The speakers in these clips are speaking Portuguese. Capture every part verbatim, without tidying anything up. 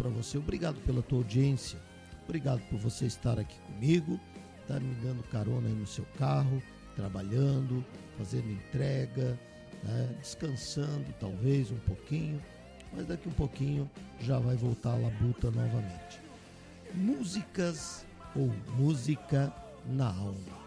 para você. Obrigado pela tua audiência. Obrigado por você estar aqui comigo, estar me dando carona aí no seu carro, trabalhando, fazendo entrega, né? Descansando talvez um pouquinho, mas daqui um pouquinho já vai voltar a labuta novamente. Músicas ou música na alma.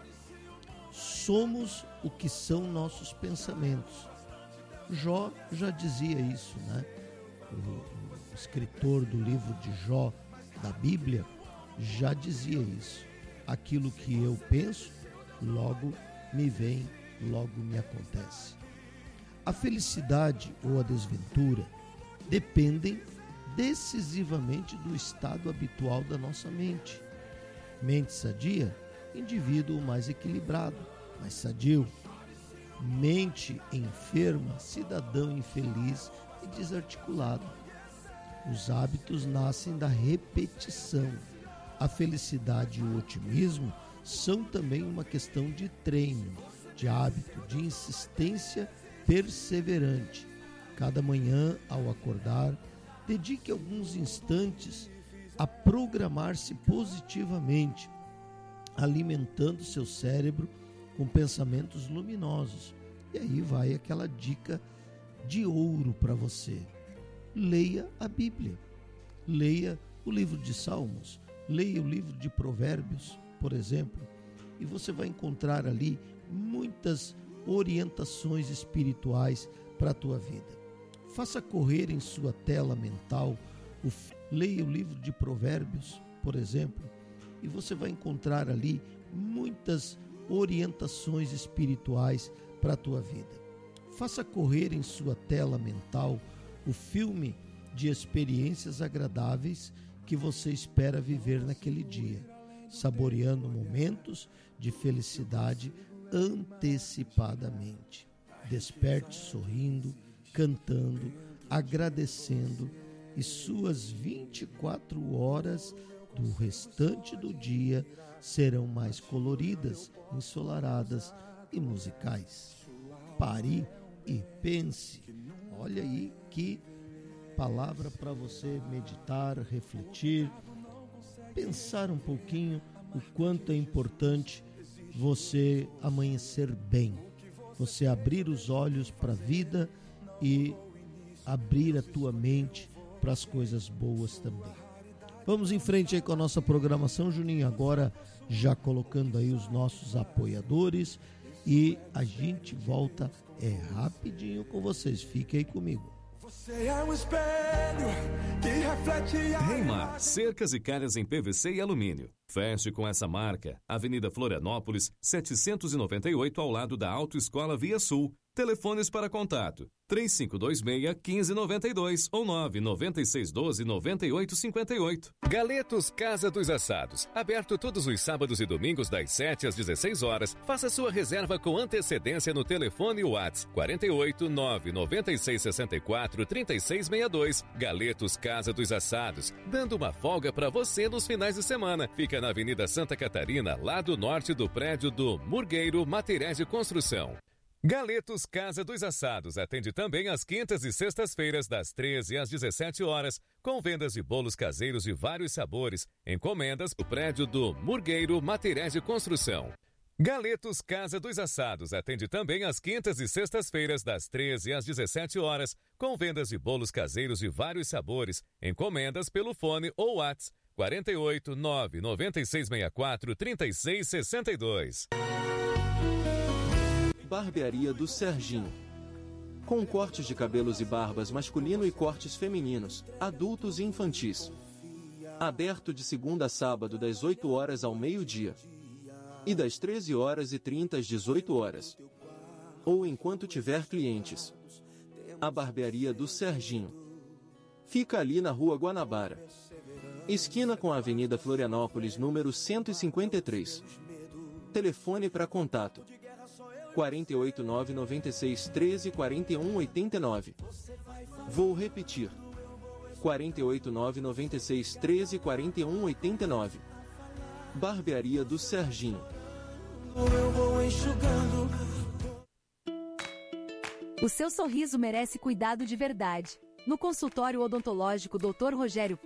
Somos o que são nossos pensamentos. Jó já dizia isso, né? O, o escritor do livro de Jó da Bíblia já dizia isso. Aquilo que eu penso, logo me vem, logo me acontece. A felicidade ou a desventura dependem decisivamente do estado habitual da nossa mente. Mente sadia, indivíduo mais equilibrado, mais sadio. Mente enferma, cidadão infeliz e desarticulado. Os hábitos nascem da repetição. A felicidade e o otimismo são também uma questão de treino, de hábito, de insistência perseverante. Cada manhã, ao acordar, dedique alguns instantes a programar-se positivamente, alimentando seu cérebro com pensamentos luminosos. E aí vai aquela dica de ouro para você. Leia a Bíblia, leia o livro de Salmos, leia o livro de Provérbios, por exemplo, e você vai encontrar ali muitas orientações espirituais para a tua vida. Faça correr em sua tela mental, o, leia o livro de Provérbios, por exemplo, e você vai encontrar ali muitas orientações espirituais para a tua vida. Faça correr em sua tela mental o filme de experiências agradáveis que você espera viver naquele dia, saboreando momentos de felicidade antecipadamente. Desperte sorrindo, cantando, agradecendo, e suas vinte e quatro horas do restante do dia serão mais coloridas, ensolaradas e musicais. Pare e pense. Olha aí que palavra para você meditar, refletir, pensar um pouquinho o quanto é importante você amanhecer bem, você abrir os olhos para a vida e abrir a tua mente para as coisas boas também. Vamos em frente aí com a nossa programação, Juninho, agora já colocando aí os nossos apoiadores, e a gente volta é rapidinho com vocês. Fique aí comigo. Você é um espelho que reflete a... Reimar, cercas e calhas em P V C e alumínio. Feche com essa marca. Avenida Florianópolis, setecentos e noventa e oito, ao lado da Autoescola Via Sul. Telefones para contato: três cinco dois seis, um cinco nove dois ou nove nove seis um dois, nove oito cinco oito. Galetos Casa dos Assados. Aberto todos os sábados e domingos das sete às dezesseis horas. Faça sua reserva com antecedência no telefone WhatsApp quarenta e oito, nove nove seis seis quatro, três seis seis dois. Galetos Casa dos Assados, dando uma folga para você nos finais de semana. Fica na Avenida Santa Catarina, lado norte do prédio do Murgueiro Materiais de Construção. Galetos Casa dos Assados atende também às quintas e sextas-feiras, das treze às dezessete horas, com vendas de bolos caseiros de vários sabores, encomendas do prédio do Murgueiro Materiais de Construção. Galetos Casa dos Assados atende também às quintas e sextas-feiras, das treze às dezessete horas, com vendas de bolos caseiros de vários sabores, encomendas pelo fone ou WhatsApp quarenta e oito, nove nove seis seis quatro, três seis seis dois. Barbearia do Serginho. Com cortes de cabelos e barbas masculino e cortes femininos, adultos e infantis. Aberto de segunda a sábado das oito horas ao meio-dia. E das treze horas e trinta às dezoito horas. Ou enquanto tiver clientes. A Barbearia do Serginho. Fica ali na Rua Guanabara, esquina com a Avenida Florianópolis, número cento e cinquenta e três. Telefone para contato: quarenta e oito, nove nove seis, treze, quarenta e um, oitenta e nove. Vou repetir: quarenta e oito, nove nove seis, treze, quarenta e um, oitenta e nove. Barbearia do Serginho. Eu vou enxugando. O seu sorriso merece cuidado de verdade. No consultório odontológico doutor Rogério